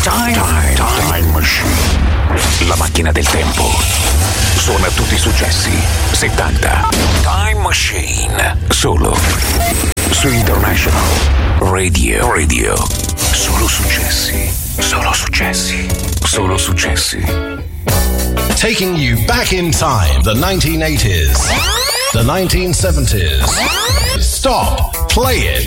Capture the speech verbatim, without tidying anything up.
Time, time, time Machine. La macchina del tempo. Suona tutti i successi settanta. Time Machine. Solo su International Radio. Radio. Solo successi. Solo successi. Solo successi. Taking you back in time, the nineteen eighties, the nineteen seventies. Stop, play it,